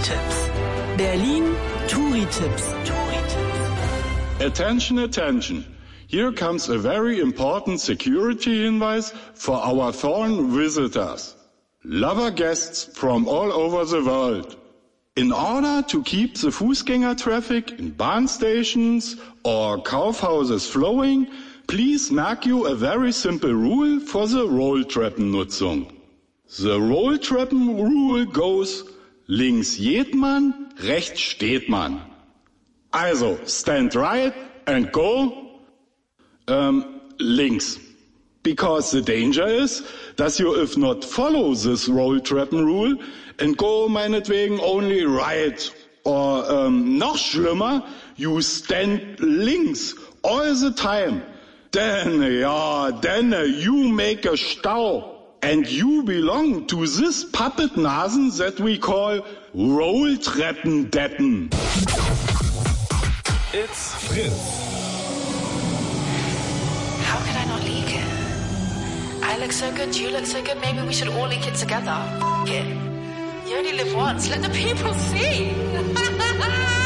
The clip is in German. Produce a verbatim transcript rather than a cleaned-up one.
Touri-Tipps. Berlin Touri-Tipps. Touri-Tipps. Attention, attention. Here comes a very important security hinweis for our foreign visitors. Lover guests from all over the world. In order to keep the Fußgänger traffic in Bahn stations or Kaufhauses flowing, please merk you a very simple rule for the Rolltreppennutzung. The Rolltreppen rule goes, links geht man, rechts steht man. Also, stand right and go um, links. Because the danger is, that you if not follow this Rolltreppen rule and go meinetwegen only right. Or um, noch schlimmer, you stand links all the time. Then, ja, then uh, you make a Stau. And you belong to this puppet Nasen that we call Rolltreppendeppen. It's Fritz. How could I not leak it? I look so good, you look so good, maybe we should all leak it together. F*** it. You only live once, let the people see.